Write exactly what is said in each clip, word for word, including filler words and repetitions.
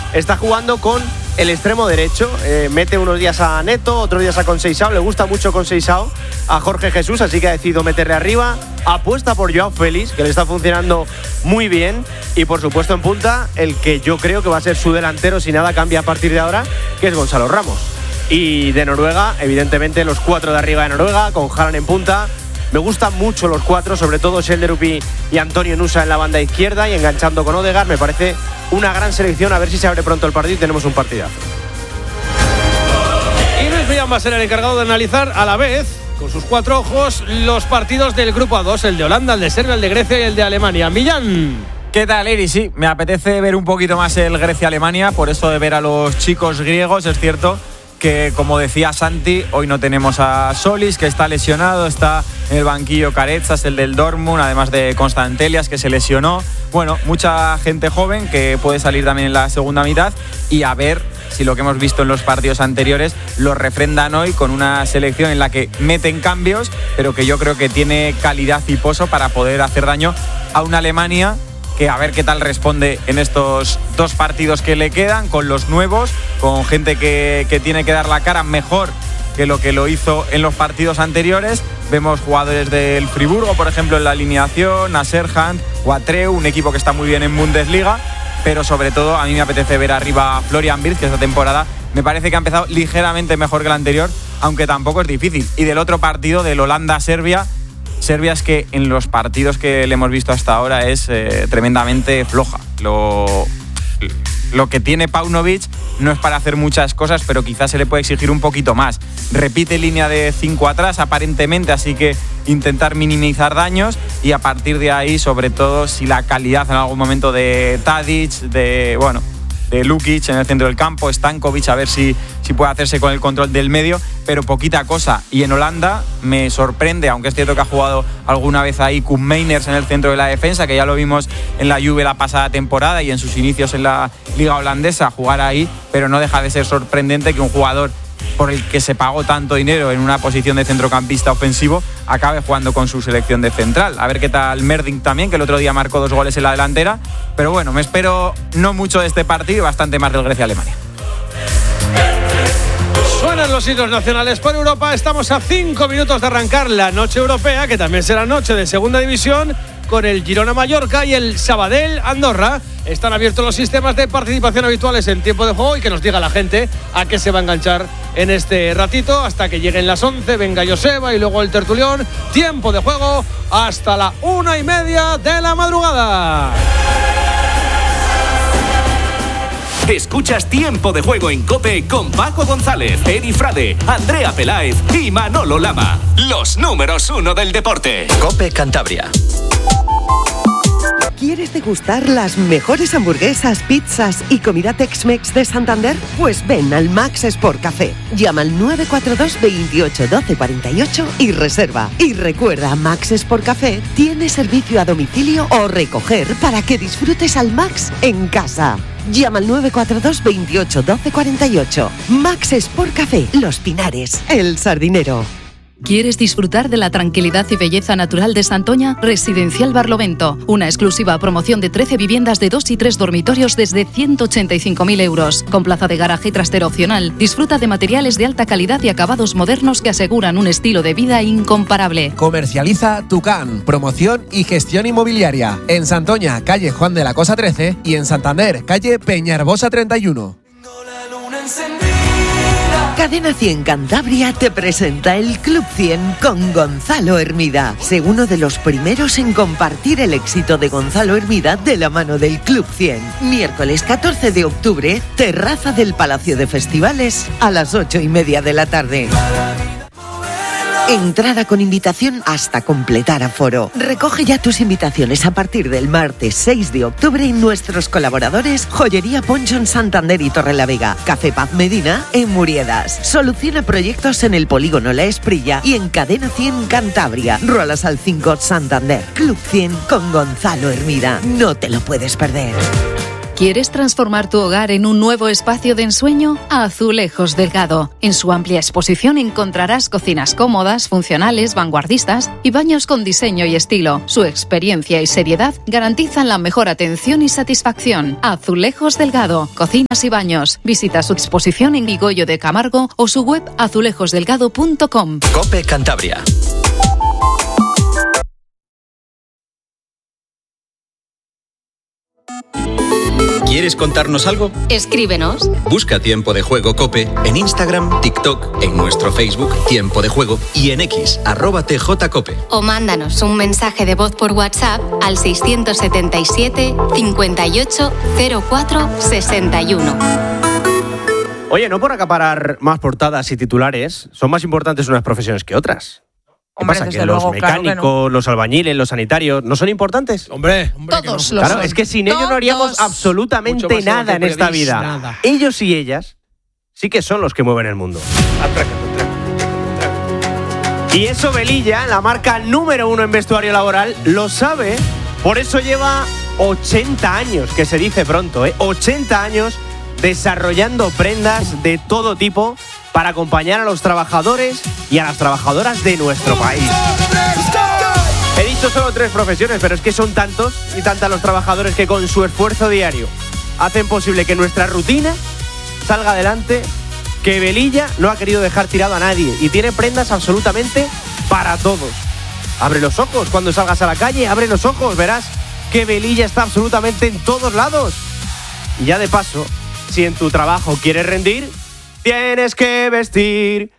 está jugando con el extremo derecho. Eh, mete unos días a Neto, otros días a Conceição. Le gusta mucho Conceição a Jorge Jesús, así que ha decidido meterle arriba. Apuesta por Joao Félix, que le está funcionando muy bien. Y por supuesto en punta, el que yo creo que va a ser su delantero si nada cambia a partir de ahora, que es Gonzalo Ramos. Y de Noruega, evidentemente los cuatro de arriba de Noruega, con Haaland en punta. Me gustan mucho los cuatro, sobre todo Schjelderup y, y Antonio Nusa en la banda izquierda y enganchando con Odegaard. Me parece una gran selección. A ver si se abre pronto el partido y tenemos un partidazo. Y Luis Millán va a ser el encargado de analizar a la vez, con sus cuatro ojos, los partidos del grupo A dos, el de Holanda, el de Serbia, el de Grecia y el de Alemania. Millán. ¿Qué tal, Eri? Sí, me apetece ver un poquito más el Grecia-Alemania, por eso de ver a los chicos griegos. Es cierto que, como decía Santi, hoy no tenemos a Solis, que está lesionado, está en el banquillo Carezas, el del Dortmund, además de Constantelias, que se lesionó. Bueno, mucha gente joven que puede salir también en la segunda mitad, y a ver si lo que hemos visto en los partidos anteriores lo refrendan hoy con una selección en la que meten cambios, pero que yo creo que tiene calidad y pozo para poder hacer daño a una Alemania que a ver qué tal responde en estos dos partidos que le quedan, con los nuevos, con gente que, que tiene que dar la cara mejor que lo que lo hizo en los partidos anteriores. Vemos jugadores del Friburgo, por ejemplo, en la alineación, a Serhant o a Treu, un equipo que está muy bien en Bundesliga, pero sobre todo a mí me apetece ver arriba a Florian Wirtz, que esta temporada me parece que ha empezado ligeramente mejor que la anterior, aunque tampoco es difícil. Y del otro partido, del Holanda-Serbia, Serbia es que en los partidos que le hemos visto hasta ahora es eh, tremendamente floja. Lo, lo que tiene Paunovic no es para hacer muchas cosas, pero quizás se le puede exigir un poquito más. Repite línea de cinco atrás, aparentemente, así que intentar minimizar daños, y a partir de ahí, sobre todo, si la calidad en algún momento de Tadic, de, bueno, de Lukic en el centro del campo, Stankovic, a ver si, si puede hacerse con el control del medio, pero poquita cosa. Y en Holanda me sorprende, aunque es cierto que ha jugado alguna vez ahí Koen Meiners en el centro de la defensa, que ya lo vimos en la Juve la pasada temporada y en sus inicios en la liga holandesa, jugar ahí, pero no deja de ser sorprendente que un jugador por el que se pagó tanto dinero en una posición de centrocampista ofensivo acabe jugando con su selección de central. A ver qué tal Merdink también, que el otro día marcó dos goles en la delantera. Pero bueno, me espero no mucho de este partido y bastante más del Grecia-Alemania. Suenan los hilos nacionales por Europa. Estamos a cinco minutos de arrancar la noche europea, que también será noche de segunda división, con el Girona-Mallorca y el Sabadell-Andorra. Están abiertos los sistemas de participación habituales en tiempo de juego, y que nos diga la gente a qué se va a enganchar en este ratito hasta que lleguen las once. Venga Joseba y luego el tertulión. Tiempo de juego hasta la una y media de la madrugada. Escuchas Tiempo de Juego en COPE con Paco González, Eri Frade, Andrea Peláez y Manolo Lama. Los números uno del deporte. COPE Cantabria. ¿Quieres degustar las mejores hamburguesas, pizzas y comida Tex-Mex de Santander? Pues ven al Max Sport Café. Llama al nueve cuatro dos, veintiocho, doce, cuarenta y ocho y reserva. Y recuerda, Max Sport Café tiene servicio a domicilio o recoger para que disfrutes al Max en casa. Llama al nueve cuatro dos, veintiocho, doce, cuarenta y ocho. Max Sport Café, Los Pinares, El Sardinero. ¿Quieres disfrutar de la tranquilidad y belleza natural de Santoña? Residencial Barlovento, una exclusiva promoción de trece viviendas de dos y tres dormitorios desde ciento ochenta y cinco mil euros, con plaza de garaje y trastero opcional. Disfruta de materiales de alta calidad y acabados modernos que aseguran un estilo de vida incomparable. Comercializa Tucán, promoción y gestión inmobiliaria. En Santoña, calle Juan de la Cosa trece, y en Santander, calle Peñarbosa treinta y uno. Cadena cien Cantabria te presenta el Club cien con Gonzalo Hermida. Sé uno de los primeros en compartir el éxito de Gonzalo Hermida de la mano del Club cien. Miércoles catorce de octubre, terraza del Palacio de Festivales a las ocho y media de la tarde. Entrada con invitación hasta completar aforo. Recoge ya tus invitaciones a partir del martes seis de octubre en nuestros colaboradores Joyería Ponchon Santander y Torrelavega, Café Paz Medina en Muriedas. Soluciona proyectos en el Polígono La Esprilla y en Cadena cien Cantabria, Ruelas al cinco Santander. Club cien con Gonzalo Hermida. No te lo puedes perder. ¿Quieres transformar tu hogar en un nuevo espacio de ensueño? Azulejos Delgado. En su amplia exposición encontrarás cocinas cómodas, funcionales, vanguardistas y baños con diseño y estilo. Su experiencia y seriedad garantizan la mejor atención y satisfacción. Azulejos Delgado. Cocinas y baños. Visita su exposición en Vigoyo de Camargo o su web azulejos delgado punto com. COPE Cantabria. ¿Quieres contarnos algo? Escríbenos. Busca Tiempo de Juego COPE en Instagram, TikTok, en nuestro Facebook Tiempo de Juego y en X, arroba tjcope. O mándanos un mensaje de voz por WhatsApp al seiscientos setenta y siete, cincuenta y ocho, cero cuatro, sesenta y uno. Oye, no por acaparar más portadas y titulares, son más importantes unas profesiones que otras. ¿Qué Hombre, pasa? ¿Que luego, los mecánicos, claro que no. los albañiles, los sanitarios no son importantes? Hombre, hombre Todos que no. los Claro, son. es que sin ellos no haríamos Todos. absolutamente Mucho más nada en esta periodista, vida. nada. Ellos y ellas sí que son los que mueven el mundo. Atraca, atraca. Y eso Velilla, la marca número uno en vestuario laboral, lo sabe. Por eso lleva ochenta años, que se dice pronto, ¿eh? ochenta años desarrollando prendas de todo tipo para acompañar a los trabajadores y a las trabajadoras de nuestro país. He dicho solo tres profesiones, pero es que son tantos y tantas los trabajadores que con su esfuerzo diario hacen posible que nuestra rutina salga adelante, que Velilla no ha querido dejar tirado a nadie y tiene prendas absolutamente para todos. Abre los ojos cuando salgas a la calle, abre los ojos, verás que Velilla está absolutamente en todos lados. Y ya de paso, si en tu trabajo quieres rendir, tienes que vestir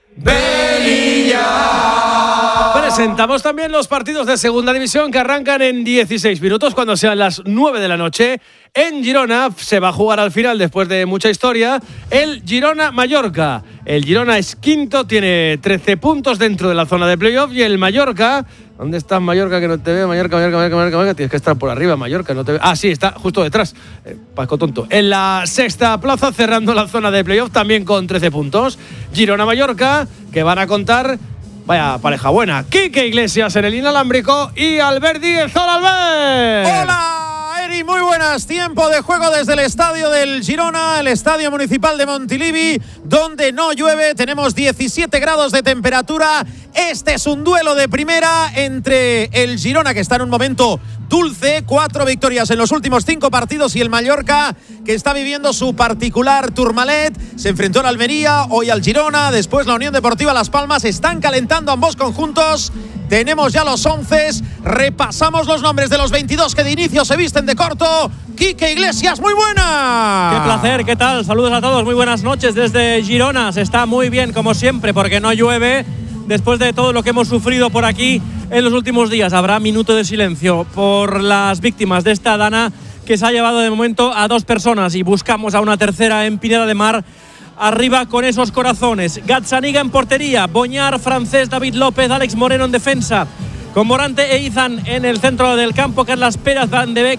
Velilla. Presentamos también los partidos de segunda división que arrancan en dieciséis minutos cuando sean las nueve de la noche. En Girona se va a jugar al final, después de mucha historia, el Girona-Mallorca. El Girona es quinto, tiene trece puntos dentro de la zona de playoff y el Mallorca... ¿Dónde está Mallorca que no te ve? Mallorca, Mallorca, Mallorca, Mallorca, Mallorca. Tienes que estar por arriba, Mallorca, no te ve. Ah, sí, está justo detrás. Eh, Paco tonto. En la sexta plaza, cerrando la zona de playoff, también con trece puntos. Girona-Mallorca, que van a contar... Vaya pareja buena. Quique Iglesias en el inalámbrico y Albert Díez. ¡Hola, Albert! ¡Hola, Eri! Muy buenas. Tiempo de juego desde el estadio del Girona, el estadio municipal de Montilivi, donde no llueve. Tenemos diecisiete grados de temperatura. Este es un duelo de primera entre el Girona, que está en un momento dulce, cuatro victorias en los últimos cinco partidos, y el Mallorca, que está viviendo su particular Tourmalet. Se enfrentó al Almería, hoy al Girona, después la Unión Deportiva Las Palmas. Están calentando ambos conjuntos. Tenemos ya los once, repasamos los nombres de los veintidós que de inicio se visten de corto. Quique Iglesias, muy buena. Qué placer, ¿qué tal? Saludos a todos, muy buenas noches desde Girona. Se está muy bien, como siempre, porque no llueve. Después de todo lo que hemos sufrido por aquí en los últimos días, habrá minuto de silencio por las víctimas de esta dana que se ha llevado de momento a dos personas, y buscamos a una tercera en Pineda de Mar. Arriba con esos corazones. Gazzaniga en portería, Boñar, Francés, David López, Alex Moreno en defensa, con Morante e Izan en el centro del campo, Carlas Pérez, Van de Beek,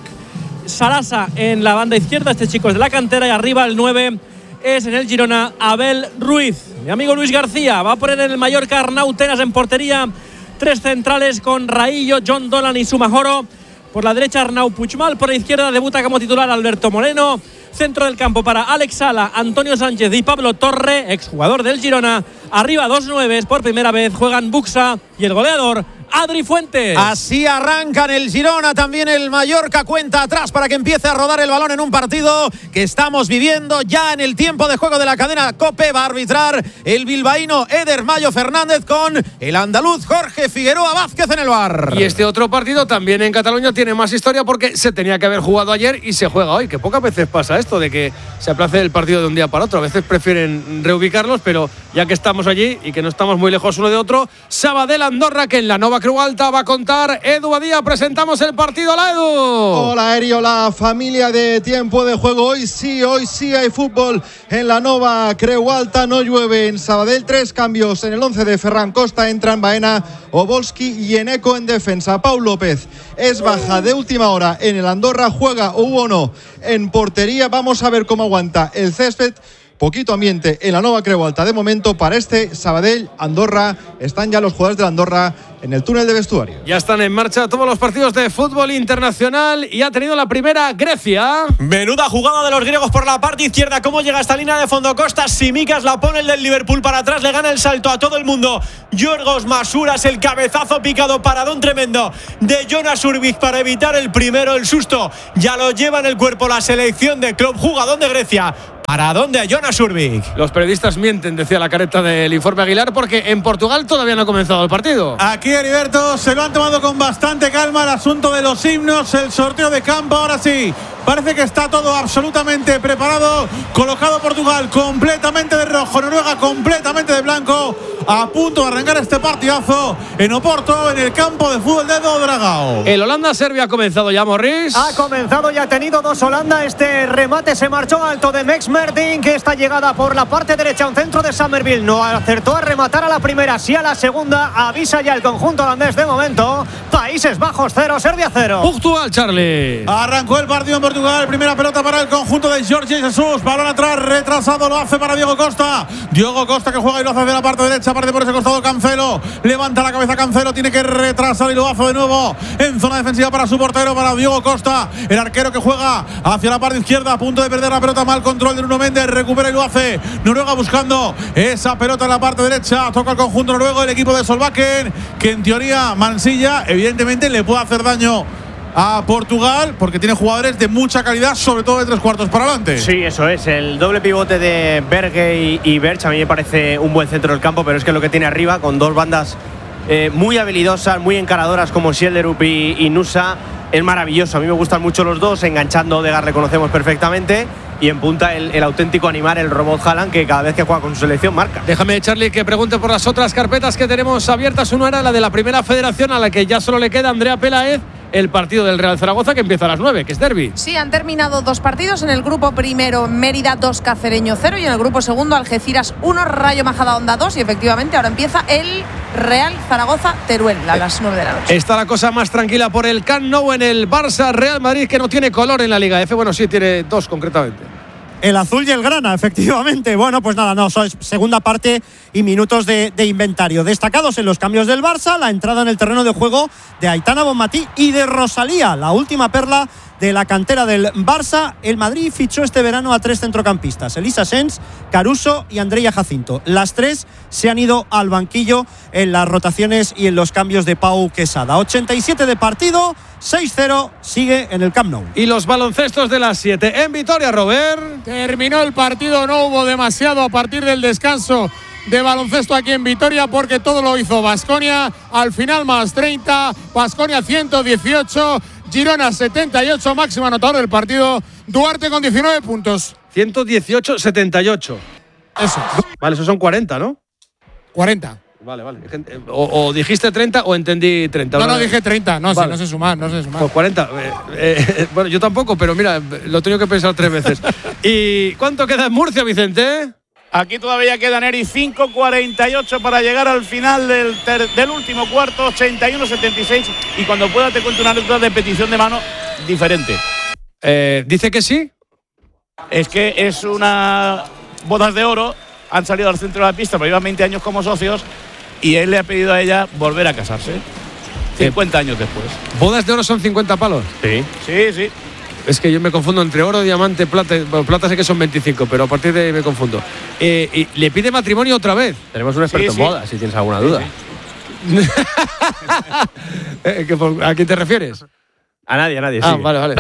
Sarasa en la banda izquierda. Este chico es de la cantera. Y arriba el nueve es en el Girona Abel Ruiz. Mi amigo Luis García va a poner en el Mallorca Arnau Tenas en portería. Tres centrales con Raillo, John Dolan y Sumajoro. Por la derecha Arnau Puigmal, por la izquierda debuta como titular Alberto Moreno. Centro del campo para Alex Sala, Antonio Sánchez y Pablo Torre, exjugador del Girona. Arriba dos nueves, por primera vez juegan Buxa y el goleador Adri Fuentes. Así arrancan el Girona, también el Mallorca cuenta atrás para que empiece a rodar el balón en un partido que estamos viviendo ya en el tiempo de juego de la cadena COPE. Va a arbitrar el bilbaíno Eder Mayo Fernández con el andaluz Jorge Figueroa Vázquez en el V A R. Y este otro partido también en Cataluña tiene más historia porque se tenía que haber jugado ayer y se juega hoy, que pocas veces pasa esto de que se aplace el partido de un día para otro. A veces prefieren reubicarlos, pero ya que estamos allí y que no estamos muy lejos uno de otro, Sabadell Andorra, que en la Nova Creu Alta va a contar Edu Badía. Presentamos el partido. Hola, Edu. Hola, Eri, hola, familia de Tiempo de Juego. Hoy sí, hoy sí hay fútbol en la Nova Creu Alta. No llueve en Sabadell. Tres cambios en el once de Ferran Costa. Entran Baena, Obolski y Eneco en defensa. Pau López es baja de última hora en el Andorra. Juega Ubono en portería. Vamos a ver cómo aguanta el césped, poquito ambiente en la Nova Creu Alta de momento para este Sabadell-Andorra. Están ya los jugadores de la Andorra en el túnel de vestuario. Ya están en marcha todos los partidos de fútbol internacional y ha tenido la primera Grecia. Menuda jugada de los griegos por la parte izquierda. ¿Cómo llega esta línea de fondo? Costa, Simicas la pone el del Liverpool para atrás, le gana el salto a todo el mundo. Yorgos Masuras, el cabezazo picado, paradón tremendo de Jonas Urbich para evitar el primero, el susto. Ya lo lleva en el cuerpo la selección de club, jugador de Grecia. ¿Para dónde a Jonas Urbich? Los periodistas mienten, decía la careta del informe Aguilar, porque en Portugal todavía no ha comenzado el partido. Aquí, Heriberto, se lo han tomado con bastante calma el asunto de los himnos, el sorteo de campo. Ahora sí, parece que está todo absolutamente preparado. Colocado Portugal completamente de rojo, Noruega completamente de blanco. A punto de arrancar este partidazo en Oporto, en el campo de fútbol de Do Dragao. El Holanda-Serbia ha comenzado ya, Morris. Ha comenzado y ha tenido dos Holanda. Este remate se marchó alto de Mex Mertink, que esta llegada por la parte derecha, un centro de Summerville. No acertó a rematar a la primera, sí a la segunda. Avisa ya el conjunto holandés de momento. Países Bajos cero, Serbia cero. Portugal, Charlie. Arrancó el partido en Portugal. Primera pelota para el conjunto de Jorge Jesus. Balón atrás, retrasado, lo hace para Diego Costa. Diego Costa que juega y lo hace de la parte derecha. Parte por ese costado Cancelo. Levanta la cabeza Cancelo. Tiene que retrasar y lo hace de nuevo en zona defensiva para su portero, para Diego Costa. El arquero que juega hacia la parte izquierda. A punto de perder la pelota. Mal control de Nuno Méndez. Recupera y lo hace. Noruega buscando esa pelota en la parte derecha. Toca el conjunto noruego. El equipo de Solbakken, que en teoría Mansilla evidentemente le puede hacer daño a Portugal, porque tiene jugadores de mucha calidad, sobre todo de tres cuartos para adelante. Sí, eso es, el doble pivote de Berge y, y Berch a mí me parece un buen centro del campo, pero es que lo que tiene arriba, con dos bandas eh, muy habilidosas, muy encaradoras como Sielderup y, y Nusa, es maravilloso. A mí me gustan mucho los dos, enganchando Odegaard le conocemos perfectamente, y en punta el, el auténtico animal, el robot Haaland, que cada vez que juega con su selección marca. Déjame, Charlie, que pregunte por las otras carpetas que tenemos abiertas. Una era la de la Primera Federación, a la que ya solo le queda Andrea Peláez, el partido del Real Zaragoza, que empieza a las nueve, que es derbi. Sí, han terminado dos partidos. En el grupo primero, Mérida dos, Cacereño cero, y en el grupo segundo, Algeciras uno, Rayo Majadahonda dos, y efectivamente ahora empieza el Real Zaragoza Teruel a las nueve de la noche. Está la cosa más tranquila por el Camp Nou en el Barça Real Madrid, que no tiene color en la Liga F. Bueno, sí, tiene dos concretamente. El azul y el grana, efectivamente. Bueno, pues nada, no, eso es segunda parte y minutos de, de inventario. Destacados en los cambios del Barça, la entrada en el terreno de juego de Aitana Bonmatí y de Rosalía, la última perla de la cantera del Barça. El Madrid fichó este verano a tres centrocampistas, Elisa Sens, Caruso y Andrea Jacinto. Las tres se han ido al banquillo en las rotaciones y en los cambios de Pau Quesada. ochenta y siete de partido, seis cero, sigue en el Camp Nou. Y los baloncestos de las siete en Vitoria, Robert. Terminó el partido, no hubo demasiado a partir del descanso de baloncesto aquí en Vitoria, porque todo lo hizo Baskonia. Al final más treinta, Baskonia ciento dieciocho, Girona setenta y ocho, máximo anotador del partido, Duarte con diecinueve puntos. ciento dieciocho setenta y ocho. Eso. Vale, esos son cuarenta, ¿no? cuarenta. Vale, vale. O, o dijiste treinta o entendí treinta. No, no, dije treinta. No, vale. Sí, no sé sumar, no sé sumar. Pues cuarenta. Eh, eh, bueno, yo tampoco, pero mira, lo he tenido que pensar tres veces. ¿Y cuánto queda en Murcia, Vicente? Aquí todavía queda Neri, cinco cuarenta y ocho para llegar al final del, ter, del último cuarto, ochenta y uno setenta y seis. Y cuando pueda te cuento una anécdota de petición de mano diferente. Eh, ¿Dice que sí? Es que es una bodas de oro, han salido al centro de la pista, pero llevan veinte años como socios, y él le ha pedido a ella volver a casarse, cincuenta años después. ¿Bodas de oro son cincuenta palos? Sí. Sí, sí. Es que yo me confundo entre oro, diamante, plata. Bueno, plata sé que son veinticinco, pero a partir de ahí me confundo. Eh, y le pide matrimonio otra vez. Tenemos un experto sí, en sí. bodas, si tienes alguna duda. Sí, sí. ¿A quién te refieres? A nadie, a nadie. Ah, sigue. vale, vale.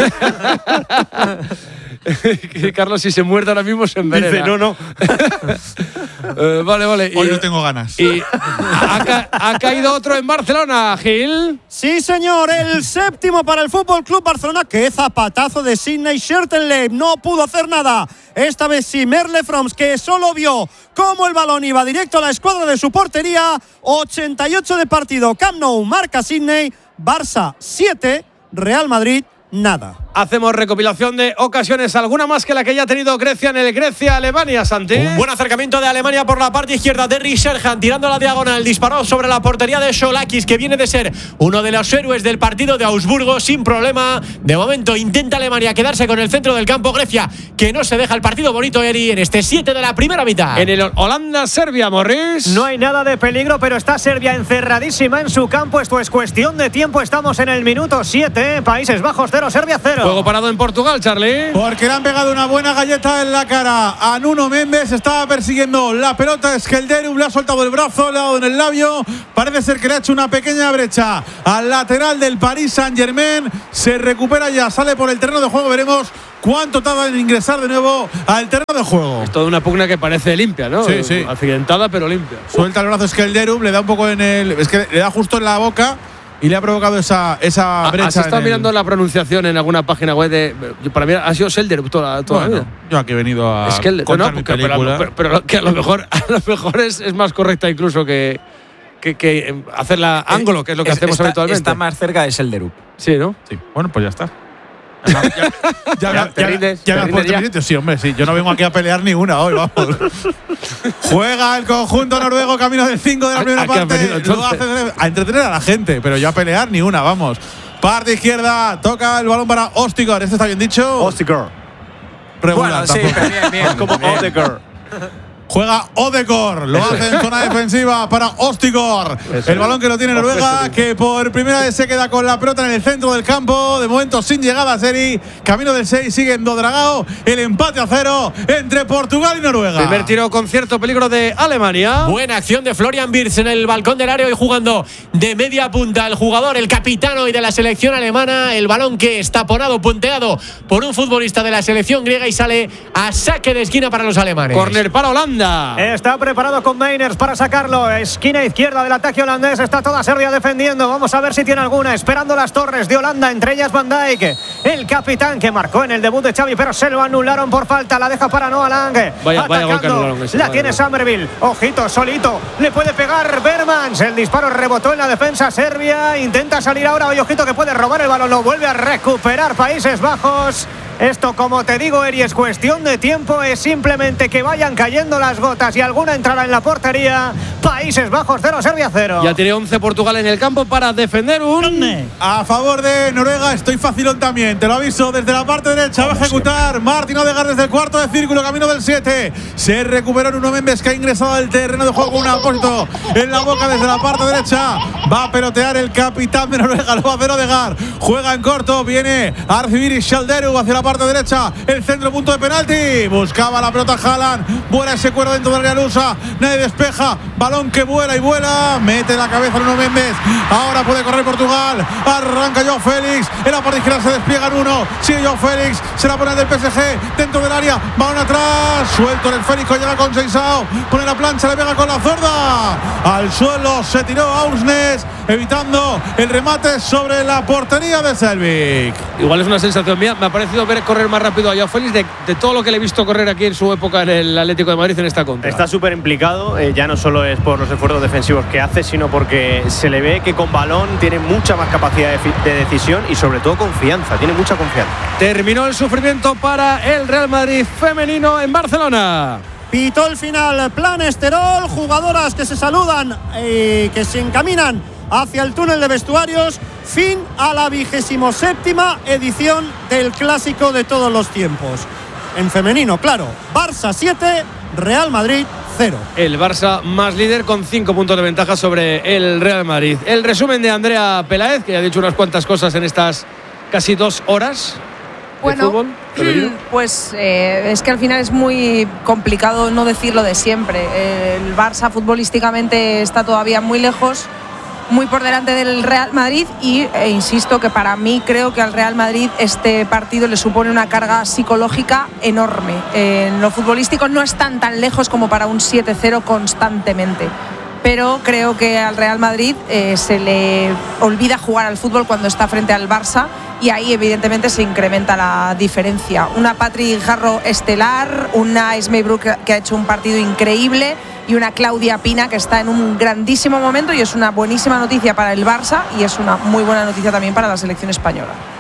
Carlos, si se muerde ahora mismo, se envenena. Dice, no, no. uh, vale, vale. Hoy y, no tengo ganas. Y ha, ca ha caído otro en Barcelona, Gil. Sí, señor, el séptimo para el Fútbol Club Barcelona. ¡Qué zapatazo de Sidney Schertenleib! No pudo hacer nada. Esta vez sí, Merle Froms, que solo vio cómo el balón iba directo a la escuadra de su portería. ochenta y ocho de partido. Camp Nou marca Sidney. Barça siete, Real Madrid nada. Hacemos recopilación de ocasiones, alguna más que la que ya ha tenido Grecia en el Grecia-Alemania, Santi. Un buen acercamiento de Alemania por la parte izquierda. Derry Sherhan tirando a la diagonal, disparó sobre la portería de Solakis, que viene de ser uno de los héroes del partido de Augsburgo sin problema. De momento intenta Alemania quedarse con el centro del campo. Grecia, que no se deja el partido bonito, Eri, en este siete de la primera mitad. En el Holanda-Serbia, Morris. No hay nada de peligro, pero está Serbia encerradísima en su campo. Esto es cuestión de tiempo. Estamos en el minuto siete. Países Bajos cero, Serbia cero. Juego parado en Portugal, Charlie. Porque le han pegado una buena galleta en la cara a Nuno Méndez. Estaba persiguiendo la pelota. Skelderup le ha soltado el brazo, le ha dado en el labio. Parece ser que le ha hecho una pequeña brecha al lateral del Paris Saint-Germain. Se recupera ya, sale por el terreno de juego. Veremos cuánto tarda en ingresar de nuevo al terreno de juego. Es toda una pugna que parece limpia, ¿no? Sí, sí. Accidentada, pero limpia. Suelta el brazo Skelderup, le da un poco en el… Es que le da justo en la boca y le ha provocado esa, esa brecha. ¿Has estado el… mirando la pronunciación en alguna página web de… Para mí ha sido Skelderup toda, toda bueno, la vida. Yo aquí he venido a Skelderup, contar no, mi pero, película. pero, pero, pero que a lo mejor, a lo mejor es, es más correcta incluso que… Que, que hacerla ángulo, que es lo que es, hacemos está, habitualmente. Está más cerca de Skelderup. Sí, ¿no? Sí. Bueno, pues ya está. Ya, ya, ya, ya, te rindes, ya, te ya, rindes ya. Minutos. Sí, hombre, sí. Yo no vengo aquí a pelear ni una hoy, vamos. Juega el conjunto noruego camino del cinco de la primera ¿A, a parte. venido, Luego hace a entretener a la gente, pero yo a pelear ni una, vamos. Parte izquierda, toca el balón para Ostigor. ¿Este está bien dicho? Ostigor. Regular, bueno, sí, tampoco. bien, bien. Como Odegaard. Juega Odegaard, lo hace en zona defensiva para Ostigor. El balón que lo tiene Noruega, que por primera vez se queda con la pelota en el centro del campo. De momento sin llegada a Seri. Camino del seis, sigue en Dodragao. El empate a cero entre Portugal y Noruega. Primer tiro con cierto peligro de Alemania. Buena acción de Florian Wirtz en el balcón del área y jugando de media punta. El jugador, el capitán hoy de la selección alemana. El balón que está taponado, punteado por un futbolista de la selección griega y sale a saque de esquina para los alemanes. Corner para Holanda. Está preparado con Meiners para sacarlo. Esquina izquierda del ataque holandés. Está toda Serbia defendiendo. Vamos a ver si tiene alguna. Esperando las torres de Holanda, entre ellas Van Dijk, el capitán que marcó en el debut de Xavi, pero se lo anularon por falta. La deja para Noah Lang. Vaya, vaya gol que anularon ese, la vaya tiene gol. Somerville. Ojito, solito. Le puede pegar Bermans. El disparo rebotó en la defensa serbia. Intenta salir ahora. Oye, ojito que puede robar el balón. Lo vuelve a recuperar Países Bajos. Esto, como te digo, Eri, es cuestión de tiempo. Es simplemente que vayan cayendo las gotas y alguna entrará en la portería. Países Bajos cero, Serbia cero. Ya tiene once Portugal en el campo para defender un… A favor de Noruega, estoy facilón también. Te lo aviso, desde la parte derecha va a ejecutar Martin Odegaard desde el cuarto de círculo, camino del siete. Se recuperó Nuno Méndez, que ha ingresado al terreno de juego con un apósito en la boca desde la parte derecha. Va a pelotear el capitán de Noruega, lo va a hacer Odegaard. Juega en corto, viene a recibir Skelderup hacia la parte parte derecha, el centro, punto de penalti. Buscaba la pelota Haaland, vuela ese cuero dentro del área lusa, nadie despeja, balón que vuela y vuela, mete la cabeza Nuno Méndez. Ahora puede correr Portugal, arranca Joao Félix, en la parte izquierda se despliega en uno, sigue Joao Félix, se la pone el del P S G, dentro del área, balón atrás, suelto en el Félix, llega con Seisao, pone la plancha, le pega con la zurda, al suelo se tiró Ausnes, evitando el remate sobre la portería de Selvik. Igual es una sensación mía, me ha parecido ver correr más rápido a Joao Félix de, de todo lo que le he visto correr aquí en su época en el Atlético de Madrid en esta contra. Está súper implicado, eh, ya no solo es por los esfuerzos defensivos que hace, sino porque se le ve que con balón tiene mucha más capacidad de, de decisión y sobre todo confianza, tiene mucha confianza. Terminó el sufrimiento para el Real Madrid femenino en Barcelona. Pitó el final, plan Esterol, jugadoras que se saludan y eh, que se encaminan hacia el túnel de vestuarios. Fin a la vigésimo séptima edición del clásico de todos los tiempos. En femenino, claro, Barça siete, Real Madrid cero. El Barça más líder con cinco puntos de ventaja sobre el Real Madrid. El resumen de Andrea Peláez, que ha dicho unas cuantas cosas en estas casi dos horas. Bueno, fútbol, pues eh, es que al final es muy complicado no decir lo de siempre. El Barça futbolísticamente está todavía muy lejos, muy por delante del Real Madrid y e insisto que para mí creo que al Real Madrid este partido le supone una carga psicológica enorme. En lo futbolístico no están tan lejos como para un siete cero constantemente. Pero creo que al Real Madrid eh, se le olvida jugar al fútbol cuando está frente al Barça y ahí evidentemente se incrementa la diferencia. Una Patrick Jarro estelar, una Esmey Brook que ha hecho un partido increíble y una Claudia Pina que está en un grandísimo momento y es una buenísima noticia para el Barça y es una muy buena noticia también para la selección española.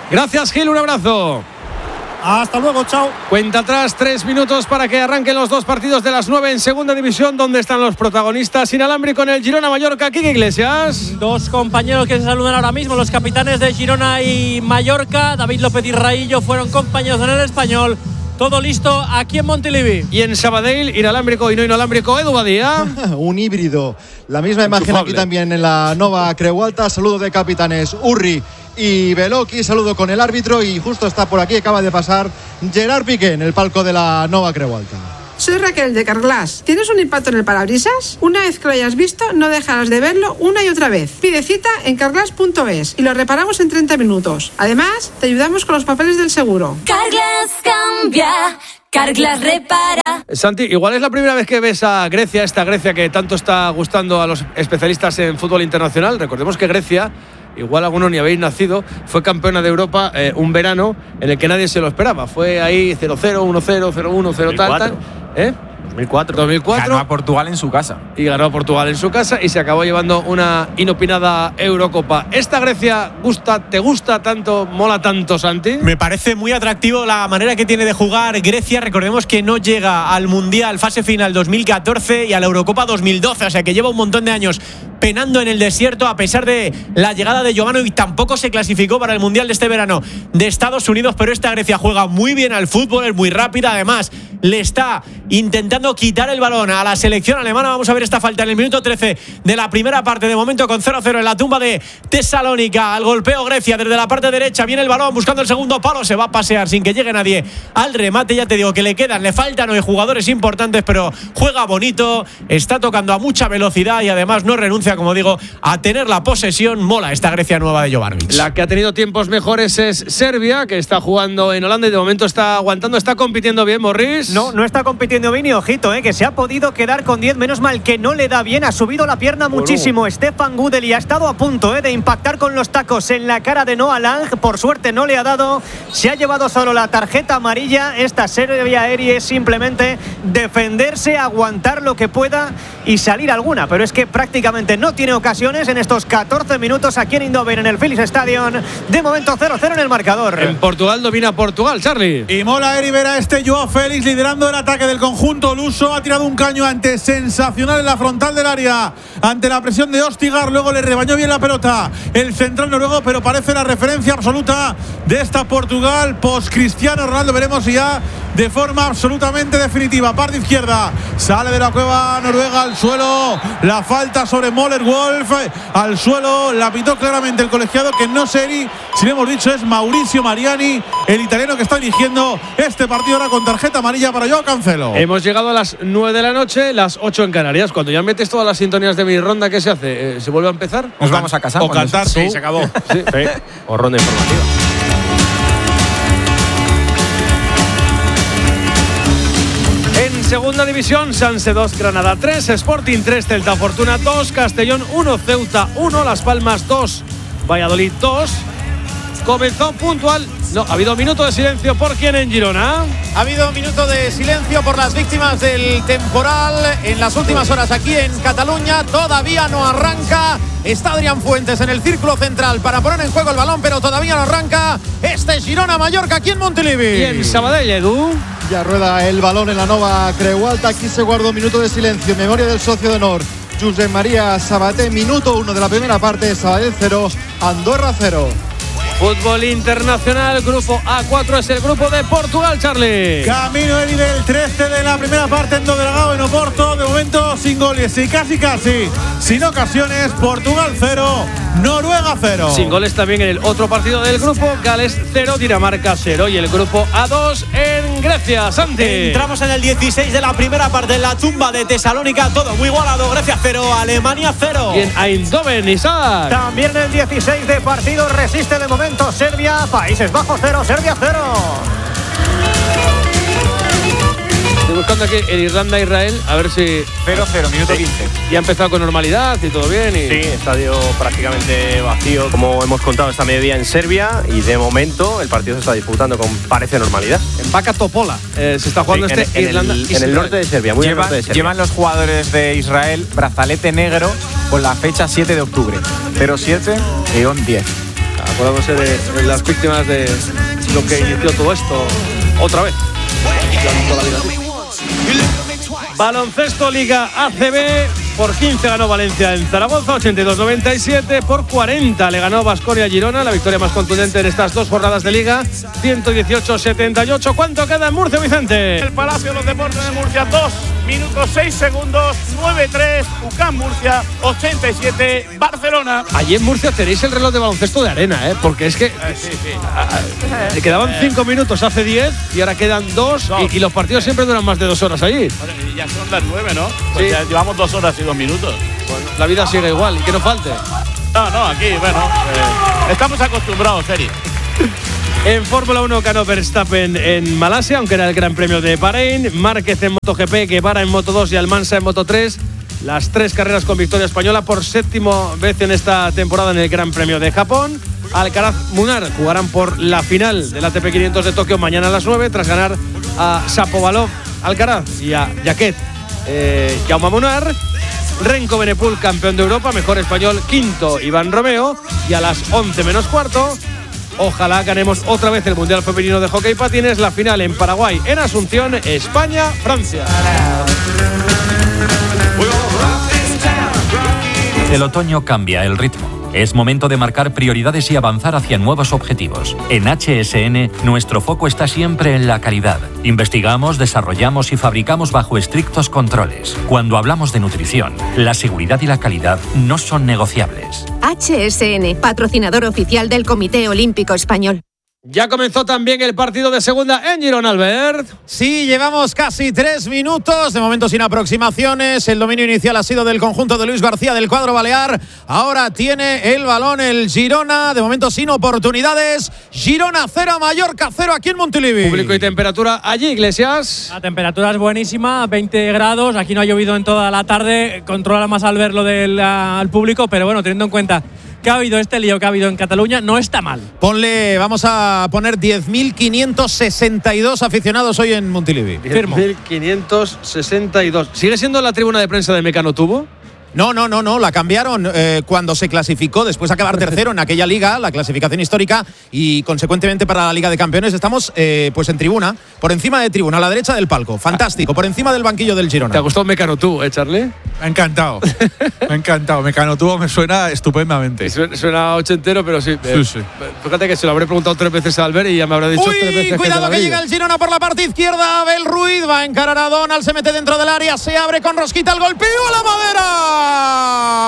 Gracias, Gil, un abrazo. Hasta luego, chao. Cuenta atrás, tres minutos para que arranquen los dos partidos de las nueve en segunda división, donde están los protagonistas. Inalámbrico en el Girona Mallorca. Quique Iglesias. Dos compañeros que se saludan ahora mismo, los capitanes de Girona y Mallorca. David López y Raillo fueron compañeros en el Español. Todo listo aquí en Montilivi. Y en Sabadell, inalámbrico y no inalámbrico, Edu Badía. Un híbrido. La misma imagen aquí también en la Nova Creu Alta. Saludo de capitanes Urri y Beloki. Saludo con el árbitro y justo está por aquí, acaba de pasar Gerard Piqué en el palco de la Nova Creu Alta. Soy Raquel de Carglass. ¿Tienes un impacto en el parabrisas? Una vez que lo hayas visto, no dejarás de verlo una y otra vez. Pide cita en carglass punto es y lo reparamos en treinta minutos. Además, te ayudamos con los papeles del seguro. Carglass cambia, Carglass repara. Santi, igual es la primera vez que ves a Grecia, esta Grecia que tanto está gustando a los especialistas en fútbol internacional. Recordemos que Grecia, igual algunos ni habéis nacido, fue campeona de Europa eh, un verano en el que nadie se lo esperaba. Fue ahí cero cero, uno cero, cero uno, cero tal, tal. ¿Eh? dos mil cuatro. dos mil cuatro. Ganó a Portugal en su casa. Y ganó a Portugal en su casa y se acabó llevando una inopinada Eurocopa. ¿Esta Grecia gusta, te gusta tanto, mola tanto, Santi? Me parece muy atractivo la manera que tiene de jugar Grecia. Recordemos que no llega al Mundial fase final dos mil catorce y a la Eurocopa dos mil doce, o sea que lleva un montón de años penando en el desierto a pesar de la llegada de Jovanovic. Tampoco se clasificó para el Mundial de este verano de Estados Unidos, pero esta Grecia juega muy bien al fútbol, es muy rápida, además le está intentando quitar el balón a la selección alemana. Vamos a ver esta falta en el minuto trece de la primera parte, de momento con cero cero en la tumba de Tesalónica. Al golpeo Grecia desde la parte derecha, viene el balón buscando el segundo palo, se va a pasear sin que llegue nadie al remate. Ya te digo que le quedan, le faltan hoy jugadores importantes, pero juega bonito, está tocando a mucha velocidad y además no renuncia, como digo, a tener la posesión. Mola esta Grecia nueva de Jovanovic. La que ha tenido tiempos mejores es Serbia, que está jugando en Holanda y de momento está aguantando, está compitiendo bien, Morris. No, no está compitiendo bien y ojito, eh, que se ha podido quedar con diez, menos mal que no le da bien, ha subido la pierna bueno. muchísimo. Stefan Gudeli ha estado a punto eh, de impactar con los tacos en la cara de Noah Lang, por suerte no le ha dado, se ha llevado solo la tarjeta amarilla. Esta Serbia Eri es simplemente defenderse, aguantar lo que pueda y salir alguna, pero es que prácticamente no tiene ocasiones en estos catorce minutos aquí en Eindhoven, en el Philips Stadium. De momento cero cero en el marcador. En Portugal domina Portugal, Charlie. Y mola Eri ver a este Joao Félix liderando el ataque del conjunto luso. Ha tirado un caño antes sensacional en la frontal del área ante la presión de Ostigar, luego le rebañó bien la pelota el central noruego, pero parece la referencia absoluta de esta Portugal post Cristiano Ronaldo. Veremos si ya de forma absolutamente definitiva. Parte izquierda, sale de la cueva noruega al suelo, la falta sobre Moller Wolf, al suelo, la pitó claramente el colegiado, que no sé si le hemos dicho es Mauricio Mariani, el italiano que está dirigiendo este partido ahora con tarjeta amarilla para Joao Cancelo. Hemos llegado a las nueve de la noche, las ocho en Canarias. Cuando ya metes todas las sintonías de mi ronda, ¿qué se hace? Eh, ¿Se vuelve a empezar? Nos vamos a casar. O cantar, sí, tú. se acabó. Sí, sí. O ronda informativa. En segunda división, Sanse dos, Granada tres, Sporting tres, Celta Fortuna dos, Castellón uno, Ceuta uno, Las Palmas dos, Valladolid dos. Comenzó puntual. No, ha habido minuto de silencio por quién en Girona. Ha habido un minuto de silencio por las víctimas del temporal en las últimas horas aquí en Cataluña. Todavía no arranca. Está Adrián Fuentes en el círculo central para poner en juego el balón, pero todavía no arranca. Este es Girona-Mallorca aquí en Montilivi. Y en Sabadell, Edu. Ya rueda el balón en la Nova Creu Alta. Aquí se guarda un minuto de silencio en memoria del socio de honor, Josep María Sabaté. Minuto uno de la primera parte. Sabadell cero, Andorra cero. Fútbol internacional, grupo A cuatro es el grupo de Portugal, Charlie. Camino el nivel trece de la primera parte en Dodragao, en Oporto. De momento sin goles y casi casi sin ocasiones. Portugal cero, Noruega cero. Sin goles también en el otro partido del grupo, Gales cero, Dinamarca cero. Y el grupo A dos en Grecia, Santi. Entramos en el dieciséis de la primera parte, en la tumba de Tesalónica. Todo muy igualado, Grecia cero, Alemania cero. Y en Eindhoven, Isaac. También el dieciséis de partido, resiste de momento Serbia, Países Bajos cero, Serbia cero. Estoy buscando aquí en Irlanda-Israel, a ver si… cero cero, minuto quince. Y ha empezado con normalidad y todo bien. Y… Sí, estadio prácticamente vacío, como hemos contado esta mediodía en Serbia, y de momento el partido se está disputando con parece normalidad. En Vaca Topola eh, se está jugando sí, este en, Irlanda. En el, en el norte de Serbia, muy llevan, norte de Serbia. Llevan los jugadores de Israel brazalete negro con la fecha siete de octubre. cero siete diez. podamos ser eh, las víctimas de lo que inició todo esto otra vez. Toda la vida. Baloncesto Liga A C B. Por quince ganó Valencia en Zaragoza, ochenta y dos noventa y siete. Por cuarenta le ganó Baskonia a Girona, la victoria más contundente en estas dos jornadas de Liga, ciento dieciocho setenta y ocho. ¿Cuánto queda en Murcia, Vicente? El Palacio de los Deportes de Murcia, dos minutos seis segundos, nueve tres. U C A M Murcia, ochenta y siete. Barcelona. Allí en Murcia tenéis el reloj de baloncesto de arena, ¿eh? Porque es que Eh, sí, sí. le quedaban cinco minutos hace diez y ahora quedan dos y, y los partidos siempre duran más de dos horas allí. Bueno, y ya son las nueve, ¿no? Pues Sí. ya llevamos dos horas y dos minutos. Bueno, la vida sigue igual y que no falte. No, no, aquí, bueno, eh, estamos acostumbrados, Eri. En Fórmula uno ganó Verstappen en Malasia, aunque era el Gran Premio de Bahrein. Márquez en MotoGP, Guevara en Moto dos y Almansa en Moto tres. Las tres carreras con victoria española por séptima vez en esta temporada en el Gran Premio de Japón. Alcaraz, Munar jugarán por la final del A T P quinientos de Tokio mañana a las nueve tras ganar a Shapovalov, Alcaraz y a Jaquet, eh, Jaume Munar. Renko Benepul, campeón de Europa, mejor español, quinto Iván Romeo. Y a las once menos cuarto, ojalá ganemos otra vez el Mundial Femenino de Hockey Patines, la final en Paraguay, en Asunción, España, Francia. El otoño cambia el ritmo. Es momento de marcar prioridades y avanzar hacia nuevos objetivos. En H S N, nuestro foco está siempre en la calidad. Investigamos, desarrollamos y fabricamos bajo estrictos controles. Cuando hablamos de nutrición, la seguridad y la calidad no son negociables. H S N, patrocinador oficial del Comité Olímpico Español. Ya comenzó también el partido de segunda en Girona, Albert. Sí, llevamos casi tres minutos, de momento sin aproximaciones. El dominio inicial ha sido del conjunto de Luis García del cuadro balear. Ahora tiene el balón el Girona, de momento sin oportunidades. Girona cero, Mallorca cero aquí en Montilivi. Público y temperatura allí, Iglesias. La temperatura es buenísima, veinte grados. Aquí no ha llovido en toda la tarde. Controla más al ver lo del al público, pero bueno, teniendo en cuenta que ha habido este lío que ha habido en Cataluña, no está mal. Ponle, vamos a poner diez mil quinientos sesenta y dos aficionados hoy en Montilivi. diez mil quinientos sesenta y dos. ¿Sigue siendo la tribuna de prensa de Mecano Tubo? No, no, no, no, la cambiaron eh, cuando se clasificó, después de acabar tercero en aquella liga, la clasificación histórica, y consecuentemente para la Liga de Campeones estamos eh, pues en tribuna, por encima de tribuna, a la derecha del palco, fantástico, por encima del banquillo del Girona. ¿Te ha gustado Mecano Tubo, eh, Charlie? Me ha encantado, me ha encantado, Mecano Tubo me suena estupendamente. Suena, suena ochentero, pero sí. Sí, eh, sí. Fíjate que se lo habré preguntado tres veces a Albert y ya me habrá dicho Uy, tres veces. cuidado que, que llega el Girona por la parte izquierda. Abel Ruiz va a encarar a Donald, se mete dentro del área, se abre con rosquita el golpeo a la madera.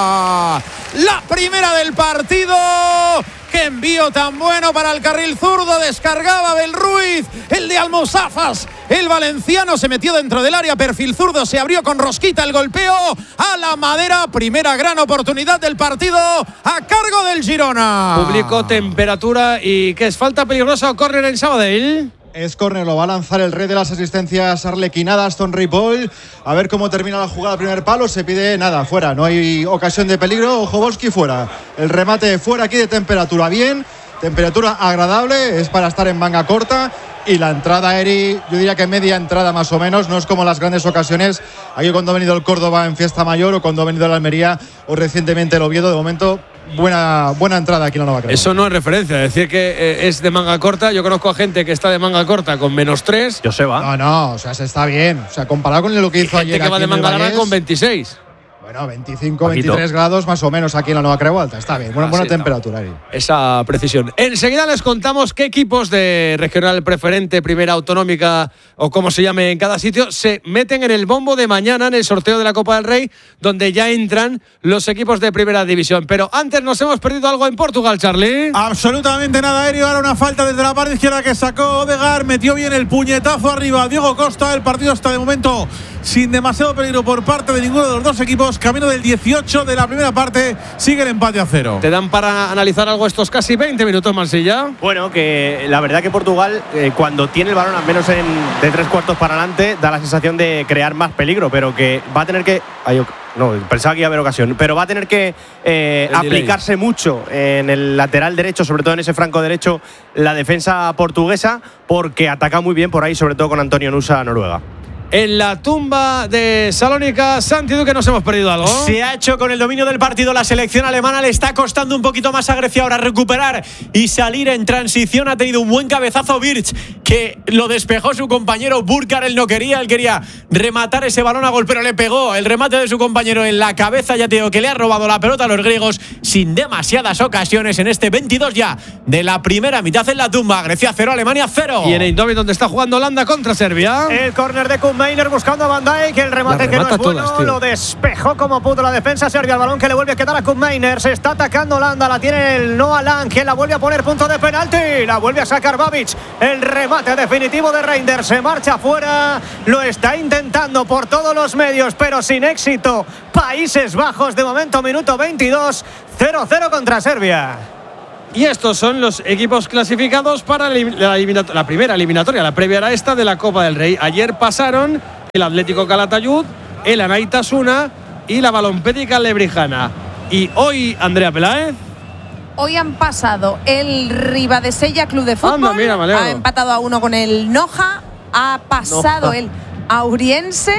La primera del partido. ¡Qué envío tan bueno para el carril zurdo! Descargaba Abel Ruiz, el de Almozafas. El valenciano se metió dentro del área, perfil zurdo, se abrió con rosquita el golpeo a la madera. Primera gran oportunidad del partido a cargo del Girona. Público, temperatura y ¿qué es? ¿Falta peligrosa o córner en Sabadell? Es córner, lo va a lanzar el rey de las asistencias arlequinadas, Tom Ripoll. A ver cómo termina la jugada. Primer palo, se pide nada, fuera. No hay ocasión de peligro. Jovolski fuera. El remate fuera aquí de temperatura bien. Temperatura agradable, es para estar en manga corta. Y la entrada, Eri, yo diría que media entrada más o menos. No es como las grandes ocasiones. Aquí cuando ha venido el Córdoba en fiesta mayor o cuando ha venido el Almería o recientemente el Oviedo. De momento, buena, buena entrada aquí en la Nueva Creu. Eso no es referencia, decir que eh, es de manga corta. Yo conozco a gente que está de manga corta con menos tres. Joseba. No, no, o sea, se está bien. O sea, comparado con lo que hizo ayer. Gente que va aquí de en el manga larga Vallés, con veintiséis. Bueno, veinticinco, veintitrés grados más o menos aquí en la Nueva Creu Alta. Está bien, buena, Ah, buena sí, temperatura ahí. Esa precisión. Enseguida les contamos qué equipos de regional preferente, primera autonómica o como se llame en cada sitio, se meten en el bombo de mañana en el sorteo de la Copa del Rey, donde ya entran los equipos de primera división. Pero antes nos hemos perdido algo en Portugal, Charlie. Absolutamente nada, aéreo. Ahora una falta desde la parte izquierda que sacó Odegaard. Metió bien el puñetazo arriba. Diego Costa. El partido está de momento sin demasiado peligro por parte de ninguno de los dos equipos. Camino del dieciocho de la primera parte. Sigue el empate a cero. ¿Te dan para analizar algo estos casi veinte minutos, Mansilla? Bueno, que la verdad que Portugal, eh, cuando tiene el balón al menos en, de tres cuartos para adelante, da la sensación de crear más peligro, pero que va a tener que… Ay, no, pensaba que iba a haber ocasión, pero va a tener que eh, aplicarse mucho en el lateral derecho, sobre todo en ese franco derecho, la defensa portuguesa, porque ataca muy bien por ahí, sobre todo con Antonio Nusa, Noruega. en la tumba de Salónica. Santi, ¿tú que nos hemos perdido algo? Se ha hecho con el dominio del partido la selección alemana. Le está costando un poquito más a Grecia ahora recuperar y salir en transición. Ha tenido un buen cabezazo Birch, que lo despejó su compañero Burkar. Él no quería, él quería rematar ese balón a gol, pero le pegó el remate de su compañero en la cabeza. Ya te digo que le ha robado la pelota a los griegos sin demasiadas ocasiones en este veintidós ya de la primera mitad en la tumba. Grecia cero, Alemania cero. Y en Eindhoven, donde está jugando Holanda contra Serbia. El córner de Koopmeiners buscando a Van Dijk, el remate que no es bueno, todas, lo despejó como pudo la defensa serbia. El balón que le vuelve a quedar a Koopmeiners. Está atacando Holanda, la tiene el Noah Lang, quien la vuelve a poner punto de penalti. La vuelve a sacar Babic. El remate definitivo de Reinders se marcha fuera. Lo está intentando por todos los medios, pero sin éxito. Países Bajos, de momento, minuto veintidós, cero cero contra Serbia. Y estos son los equipos clasificados para la, la primera eliminatoria, la previa era esta de la Copa del Rey. Ayer pasaron el Atlético Calatayud, el Anaitasuna y la Balompédica Lebrijana. Y hoy, Andrea Peláez. Hoy han pasado el Ribadesella Club de Fútbol. Anda, mira, ha empatado a uno con el Noja. Ha pasado Noja. el Auriense.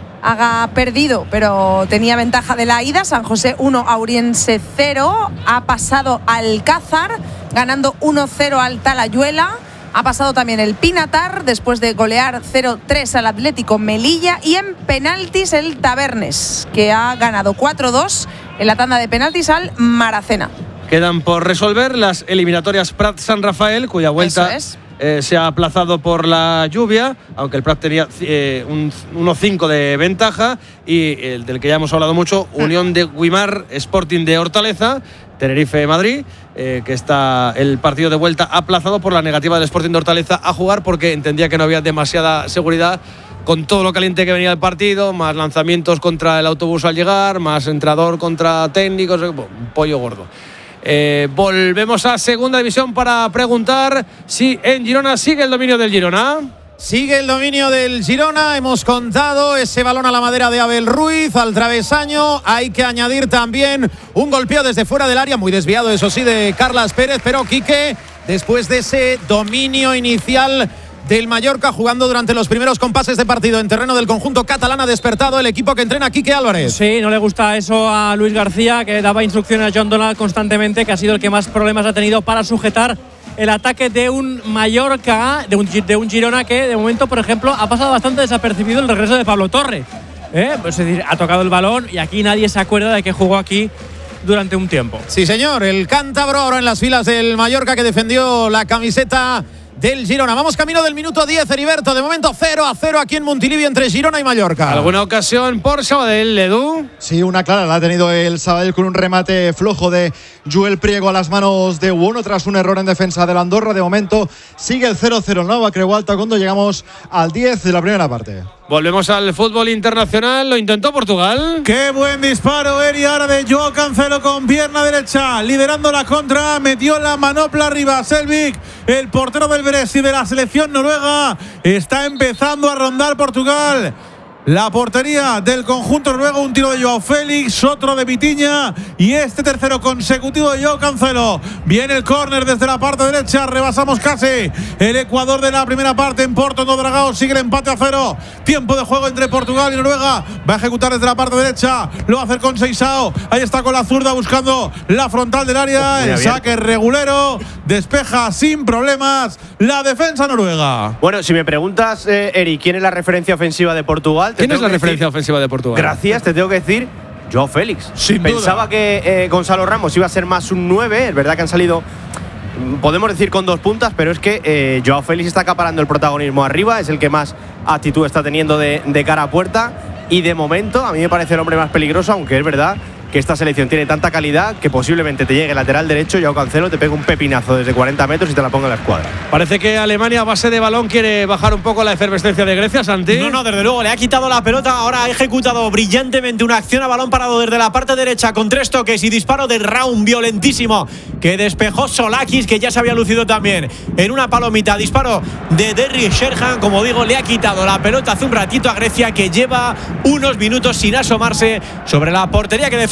Ha perdido, pero tenía ventaja de la ida. San José uno, Auriense cero. Ha pasado Alcázar, ganando uno cero al Talayuela. Ha pasado también el Pinatar, después de golear cero tres al Atlético Melilla. Y en penaltis el Tabernes, que ha ganado cuatro dos en la tanda de penaltis al Maracena. Quedan por resolver las eliminatorias Prat-San Rafael, cuya vuelta es. eh, se ha aplazado por la lluvia, aunque el Prat tenía eh, un uno cinco de ventaja, y el del que ya hemos hablado mucho, Unión de Guimar, Sporting de Hortaleza, Tenerife-Madrid, eh, que está el partido de vuelta aplazado por la negativa del Sporting de Hortaleza a jugar, porque entendía que no había demasiada seguridad con todo lo caliente que venía el partido, más lanzamientos contra el autobús al llegar, más entrenador contra técnicos, un pollo gordo. Eh, volvemos a segunda división para preguntar si en Girona sigue el dominio del Girona. Sigue el dominio del Girona. Hemos contado ese balón a la madera de Abel Ruiz al travesaño. Hay que añadir también un golpeo desde fuera del área, muy desviado, eso sí, de Carlas Pérez. Pero Quique, después de ese dominio inicial del Mallorca, jugando durante los primeros compases de partido en terreno del conjunto catalán, ha despertado el equipo que entrena Quique Álvarez. Sí, no le gusta eso a Luis García, que daba instrucciones a John Donald constantemente, que ha sido el que más problemas ha tenido para sujetar el ataque de un Mallorca, de un, de un Girona que de momento, por ejemplo, ha pasado bastante desapercibido el regreso de Pablo Torre. ¿Eh? Pues es decir, ha tocado el balón y aquí nadie se acuerda de que jugó aquí durante un tiempo. Sí, señor, el cántabro ahora en las filas del Mallorca, que defendió la camiseta del Girona. Vamos camino del minuto diez, Heriberto. De momento cero a cero aquí en Montilivi entre Girona y Mallorca. ¿Alguna ocasión por Sabadell, Edu? Sí, una clara la ha tenido el Sabadell con un remate flojo de Joel Priego a las manos de Uono tras un error en defensa del Andorra. De momento sigue el cero cero en Nova Creualta cuando llegamos al diez de la primera parte. Volvemos al fútbol internacional. Lo intentó Portugal. Qué buen disparo, Eri, ahora de Joao Cancelo con pierna derecha, liderando la contra. Metió la manopla arriba Selvik, el portero del Brest y de la selección noruega. Está empezando a rondar Portugal la portería del conjunto noruego. Un tiro de Joao Félix, otro de Vitinha y este tercero consecutivo de Joao Cancelo. Viene el córner desde la parte derecha. Rebasamos casi el Ecuador de la primera parte en Porto no Dragao. Sigue el empate a cero. Tiempo de juego entre Portugal y Noruega. Va a ejecutar desde la parte derecha. Lo va a hacer con Seixao. Ahí está con la zurda buscando la frontal del área. Oh, el saque regulero. Despeja sin problemas la defensa noruega. Bueno, si me preguntas, eh, Eri, ¿quién es la referencia ofensiva de Portugal? ¿Quién es la referencia decir, ofensiva de Portugal? Gracias, te tengo que decir Joao Félix. Sin Pensaba duda. que eh, Gonzalo Ramos iba a ser más un nueve. Es verdad que han salido, podemos decir, con dos puntas, pero es que eh, Joao Félix está acaparando el protagonismo arriba. Es el que más actitud está teniendo de, de cara a puerta. Y de momento, a mí me parece el hombre más peligroso, aunque es verdad que esta selección tiene tanta calidad que posiblemente te llegue el lateral derecho, Joao Cancelo te pega un pepinazo desde cuarenta metros y te la ponga en la escuadra. Parece que Alemania a base de balón quiere bajar un poco la efervescencia de Grecia, Santi. No, no, desde luego, le ha quitado la pelota. Ahora ha ejecutado brillantemente una acción a balón parado desde la parte derecha con tres toques y disparo de Raum violentísimo que despejó Solakis, que ya se había lucido también en una palomita. Disparo de Derry Sherhan, como digo, le ha quitado la pelota hace un ratito a Grecia, que lleva unos minutos sin asomarse sobre la portería que defiende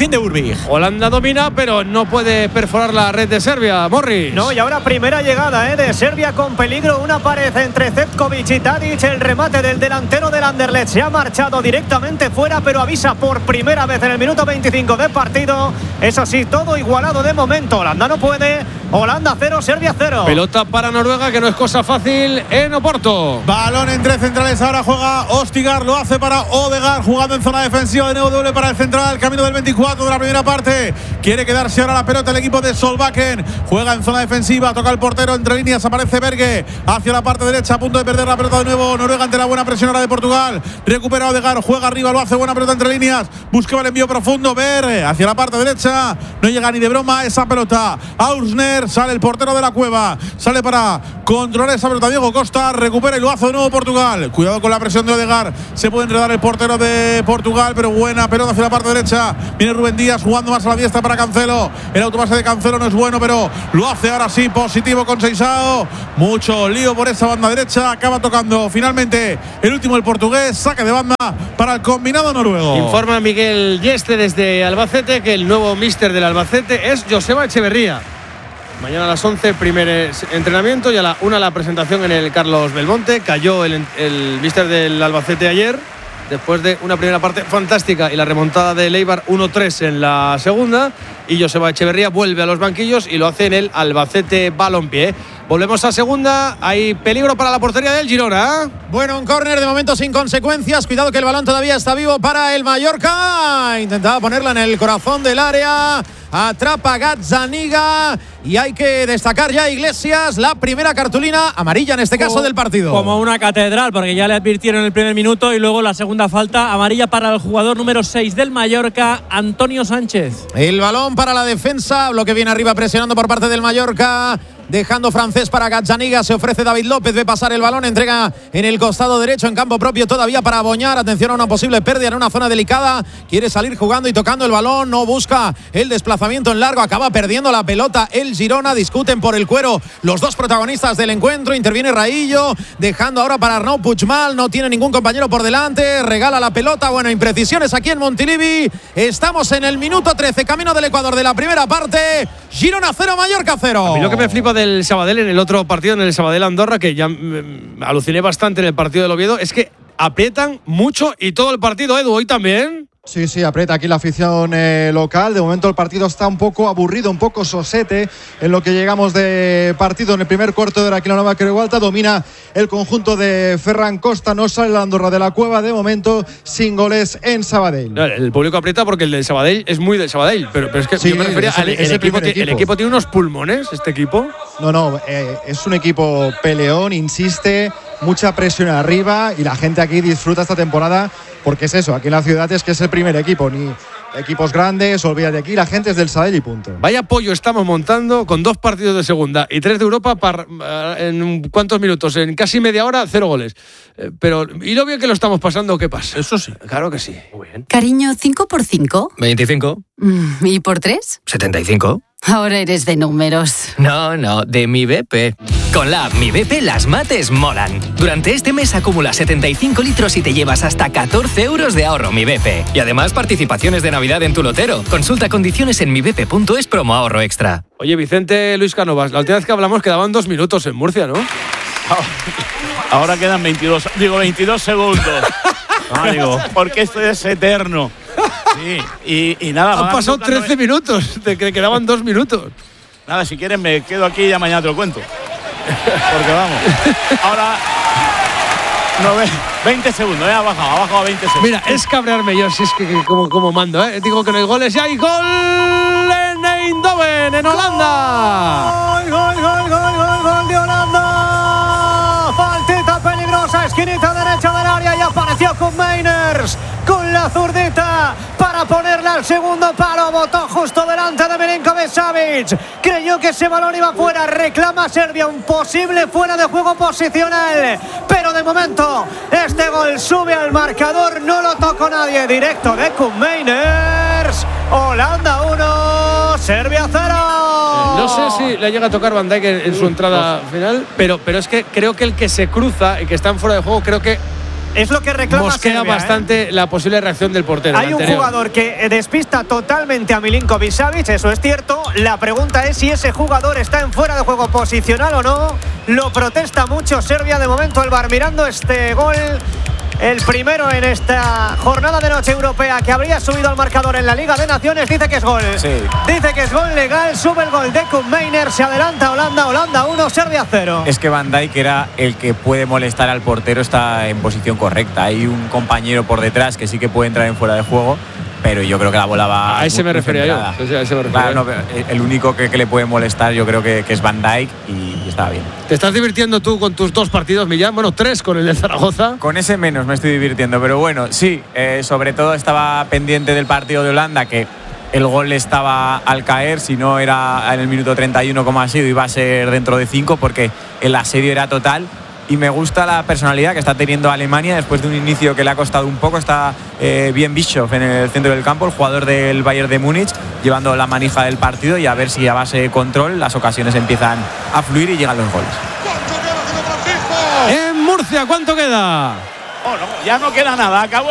Martín de Urbig. Holanda domina, pero no puede perforar la red de Serbia, Morris. No, y ahora primera llegada ¿eh? de Serbia con peligro. Una pared entre Cvetkovic y Tadic. El remate del delantero del Anderlecht se ha marchado directamente fuera, pero avisa por primera vez en el minuto veinticinco de partido. Eso sí, todo igualado de momento. Holanda no puede. Holanda cero, Serbia cero. Pelota para Noruega, que no es cosa fácil en Oporto. Balón entre centrales, ahora juega Ostigar, lo hace para Odegaard, jugando en zona defensiva, de nuevo doble para el central, camino del veinticuatro de la primera parte. Quiere quedarse ahora la pelota el equipo de Solbakken. Juega en zona defensiva, toca el portero, entre líneas aparece Berge, hacia la parte derecha, a punto de perder la pelota de nuevo. Noruega ante la buena presión ahora de Portugal. Recupera Odegaard, juega arriba, lo hace, buena pelota entre líneas. Buscaba el envío profundo, Berge, hacia la parte derecha. No llega ni de broma esa pelota. Ausner, sale el portero de la cueva, sale para controlar esa pelota. Diego Costa recupera y lo hace de nuevo Portugal. Cuidado con la presión de Odegaard, se puede enredar el portero de Portugal, pero buena pelota hacia la parte derecha. Viene Rubén Díaz jugando más a la diestra para Cancelo. El autopase de Cancelo no es bueno, pero lo hace ahora sí positivo con Seixao. Mucho lío por esa banda derecha. Acaba tocando finalmente el último, el portugués. Saque de banda para el combinado noruego. Informa Miguel Yeste desde Albacete que el nuevo míster del Albacete es Joseba Echeverría. Mañana a las once, primer entrenamiento, y a la una la presentación en el Carlos Belmonte. Cayó el, el míster del Albacete ayer, después de una primera parte fantástica y la remontada de Eibar uno tres en la segunda. Y Joseba Echeverría vuelve a los banquillos y lo hace en el Albacete Balompié. Volvemos a segunda. Hay peligro para la portería del Girona. Bueno, un córner de momento sin consecuencias. Cuidado que el balón todavía está vivo para el Mallorca. Intentaba ponerla en el corazón del área. Atrapa Gazzaniga. Y hay que destacar ya, Iglesias, la primera cartulina amarilla en este caso como, del partido. Como una catedral, porque ya le advirtieron el primer minuto y luego la segunda falta amarilla para el jugador número seis del Mallorca, Antonio Sánchez. El balón para la defensa, bloque viene arriba presionando por parte del Mallorca. Dejando francés para Gazzaniga, se ofrece David López, ve pasar el balón, entrega en el costado derecho en campo propio todavía para Boñar. Atención a una posible pérdida en una zona delicada, quiere salir jugando y tocando el balón, no busca el desplazamiento en largo, acaba perdiendo la pelota el Girona. Discuten por el cuero los dos protagonistas del encuentro, interviene Raillo, dejando ahora para Arnau Puigmal, no tiene ningún compañero por delante, regala la pelota. Bueno, imprecisiones aquí en Montilivi. Estamos en el minuto trece, camino del Ecuador de la primera parte. Girona cero, Mallorca cero. A mí lo que me flipa del Sabadell en el otro partido, en el Sabadell Andorra, que ya mm, aluciné bastante en el partido del Oviedo, es que aprietan mucho y todo el partido, Edu, hoy también. Sí, sí, aprieta aquí la afición eh, local. De momento el partido está un poco aburrido, un poco sosete en lo que llegamos de partido. En el primer cuarto de hora aquí en la Nova Creualta domina el conjunto de Ferran Costa. No sale la Andorra de la cueva de momento, sin goles en Sabadell. El público aprieta porque el del Sabadell es muy del Sabadell, pero, pero es que sí, yo me refería al el, el, equipo, equipo. el equipo tiene unos pulmones, este equipo. No, no, eh, es un equipo peleón, insiste, mucha presión arriba y la gente aquí disfruta esta temporada. Porque es eso, aquí en la ciudad es que es el primer equipo, ni equipos grandes, olvídate, aquí la gente es del Sabadell y punto. Vaya pollo estamos montando con dos partidos de segunda y tres de Europa para, en cuántos minutos, en casi media hora, cero goles. Eh, pero, ¿y lo bien que lo estamos pasando? ¿Qué pasa? Eso sí. Claro que sí. Muy bien. Cariño, ¿cinco por cinco? veinticinco. ¿Y por tres? setenta y cinco. Ahora eres de números. No, no, de mi B P. Con la app Mi B P las mates molan. Durante este mes acumula setenta y cinco litros y te llevas hasta catorce euros de ahorro Mi B P. Y además participaciones de Navidad en tu lotero. Consulta condiciones en mi b p punto es promo ahorro extra. Oye, Vicente Luis Cánovas, la última vez que hablamos quedaban dos minutos en Murcia, ¿no? Ahora quedan veintidós, digo veintidós segundos. Ah, digo, porque esto es eterno. Sí, y, y nada Han más. Han pasado trece minutos, de que quedaban dos minutos. Nada, si quieren me quedo aquí y ya mañana te lo cuento. Porque vamos. Ahora. No, veinte segundos, eh, ha bajado, ha bajado a veinte segundos. Mira, es cabrearme yo, si es que, que como, como mando, ¿eh? Digo que no hay goles y hay gol en Eindhoven, en Holanda. Gol, gol, gol, gol, gol, gol de Holanda. Faltita peligrosa, esquinita derecha del área y apareció con Meiners con la zurdita para ponerla al segundo palo. Botó justo delante de Milinković-Savić. Creyó que ese balón iba fuera. Reclama Serbia un posible fuera de juego posicional. Pero de momento este gol sube al marcador. No lo tocó nadie. Directo de Koen Meiners. Holanda uno, Serbia cero. No sé si le llega a tocar Van Dijk en, en su entrada final, pero, pero es que creo que el que se cruza y que está en fuera de juego, creo que Es lo que reclama Mosquea Serbia, bastante ¿eh? la posible reacción del portero. Hay un anterior. jugador que despista totalmente a Milinković-Savić, eso es cierto. La pregunta es si ese jugador está en fuera de juego posicional o no. Lo protesta mucho Serbia. De momento el V A R mirando este gol. El primero en esta jornada de noche europea que habría subido al marcador en la Liga de Naciones. Dice que es gol. Sí. Dice que es gol legal. Sube el gol de Koopmeiners. Se adelanta Holanda. Holanda uno, Serbia cero. Es que Van Dijk era el que puede molestar al portero, está en posición correcta. Hay un compañero por detrás que sí que puede entrar en fuera de juego, pero yo creo que la bola va. A ese me refería yo. centrada. Sí, sí, a ese me refería Claro, no, el único que, que le puede molestar yo creo que, que es Van Dijk y, y está bien. ¿Te estás divirtiendo tú con tus dos partidos, Millán? Bueno, tres con el de Zaragoza. Con ese menos me estoy divirtiendo, pero bueno, sí, eh, sobre todo estaba pendiente del partido de Holanda, que el gol estaba al caer, si no era en el minuto treinta y uno como ha sido, iba a ser dentro de cinco, porque el asedio era total. Y me gusta la personalidad que está teniendo Alemania después de un inicio que le ha costado un poco. Está eh, bien Bischoff en el centro del campo, el jugador del Bayern de Múnich, llevando la manija del partido, y a ver si a base de control las ocasiones empiezan a fluir y llegan los goles. En Murcia, ¿cuánto queda? Oh, no, ya no queda nada. Acabó